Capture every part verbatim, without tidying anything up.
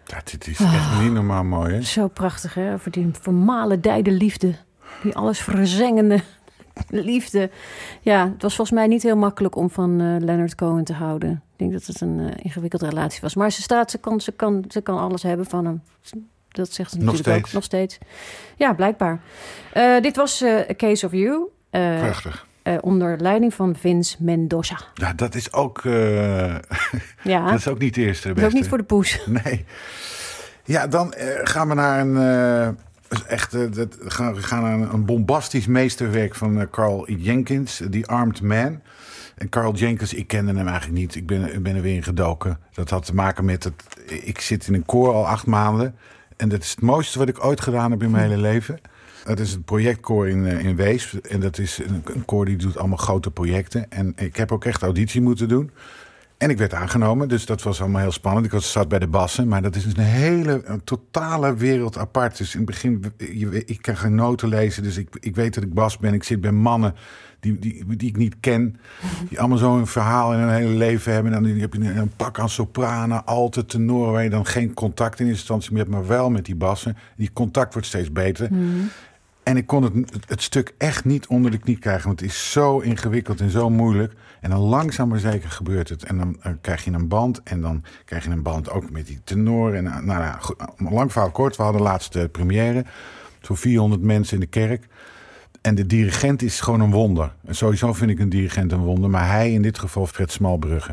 Ja, dit is echt oh, niet normaal mooi, hè? Zo prachtig, hè? Over die vermalendijde liefde. Die alles verzengende liefde. Ja, het was volgens mij niet heel makkelijk om van uh, Leonard Cohen te houden. Ik denk dat het een uh, ingewikkelde relatie was. Maar ze staat, ze kan, ze kan, ze kan alles hebben van hem. Dat zegt ze natuurlijk nog steeds. ook. Nog steeds. Ja, blijkbaar. Uh, dit was uh, A Case of You. Uh, Prachtig. Uh, onder leiding van Vince Mendoza. Ja, dat is ook... Uh, ja. Dat is ook niet de eerste de beste. Dat is ook niet voor de poes. Nee. Ja, dan uh, gaan we naar een... Uh, echt, uh, dat, gaan, we gaan naar een, een bombastisch meesterwerk van uh, Carl Jenkins. The Armed Man. En Carl Jenkins, ik kende hem eigenlijk niet. Ik ben, ik ben er weer in gedoken. Dat had te maken met... Het, ik zit in een koor al acht maanden. En dat is het mooiste wat ik ooit gedaan heb in mijn hele leven. Dat is het projectkoor in, in Weesp. En dat is een, een koor die doet allemaal grote projecten. En ik heb ook echt auditie moeten doen. En ik werd aangenomen, dus dat was allemaal heel spannend. Ik was, zat bij de bassen, maar dat is een hele, een totale wereld apart. Dus in het begin, je, ik kan geen noten lezen, dus ik, ik weet dat ik bas ben. Ik zit bij mannen die, die, die ik niet ken, die allemaal zo'n verhaal in hun hele leven hebben. En dan heb je een pak aan sopranen, alten, tenoren, waar je dan geen contact in eerste instantie meer hebt, maar wel met die bassen. Die contact wordt steeds beter. Mm. En ik kon het, het stuk echt niet onder de knie krijgen. Want het is zo ingewikkeld en zo moeilijk. En dan langzaam maar zeker gebeurt het. En dan uh, krijg je een band. En dan krijg je een band ook met die tenor. En uh, nou ja, goed, lang verhaal kort. We hadden de laatste première. Zo'n vierhonderd mensen in de kerk. En de dirigent is gewoon een wonder. En sowieso vind ik een dirigent een wonder. Maar hij in dit geval Fred Smalbrugge.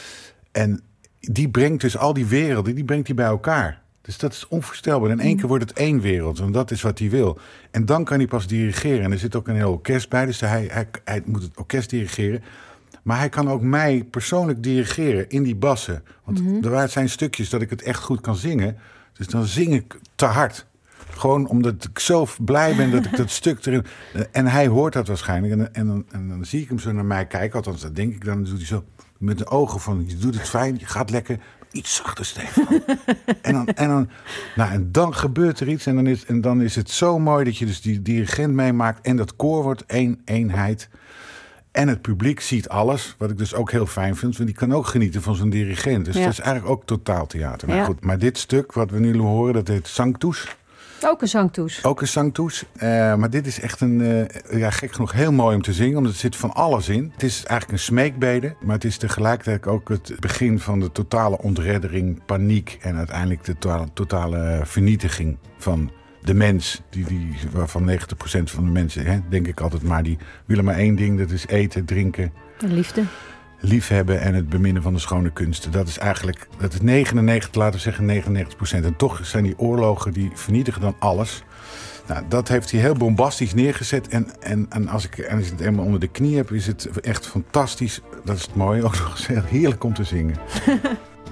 En die brengt dus al die werelden, die brengt hij bij elkaar. Dus dat is onvoorstelbaar. In één keer wordt het één wereld. En dat is wat hij wil. En dan kan hij pas dirigeren. En er zit ook een heel orkest bij. Dus hij, hij, hij moet het orkest dirigeren. Maar hij kan ook mij persoonlijk dirigeren in die bassen. Want mm-hmm. er zijn stukjes dat ik het echt goed kan zingen. Dus dan zing ik te hard. Gewoon omdat ik zo blij ben dat ik dat stuk erin... En hij hoort dat waarschijnlijk. En, en, dan, en dan zie ik hem zo naar mij kijken. Althans, dat denk ik dan. Dan doet hij zo met de ogen van... Je doet het fijn, je gaat lekker... Iets zachter, Stefan. en, dan, en, dan, nou, en dan gebeurt er iets. En dan, is, en dan is het zo mooi dat je dus die dirigent meemaakt. En dat koor wordt één eenheid. En het publiek ziet alles. Wat ik dus ook heel fijn vind. Want die kan ook genieten van zo'n dirigent. Dus ja. Dat is eigenlijk ook totaaltheater. Nou, ja. Goed, maar dit stuk wat we nu horen, dat heet Sanctus. Ook een Sanctus. Ook een Sanctus. Uh, maar dit is echt een, uh, ja, gek genoeg heel mooi om te zingen. Omdat er zit van alles in. Het is eigenlijk een smeekbede. Maar het is tegelijkertijd ook het begin van de totale ontreddering, paniek. En uiteindelijk de totale, totale vernietiging van de mens. Die, die, waarvan negentig procent van de mensen, hè, denk ik altijd maar, die willen maar één ding. Dat is eten, drinken. Liefde. Liefhebben en het beminnen van de schone kunsten. Dat is eigenlijk, dat is negenennegentig, laten we zeggen negenennegentig procent. En toch zijn die oorlogen, die vernietigen dan alles. Nou, dat heeft hij heel bombastisch neergezet. En, en, en, als ik, en als ik het helemaal onder de knie heb, is het echt fantastisch. Dat is het mooie, ook nog eens heel heerlijk om te zingen.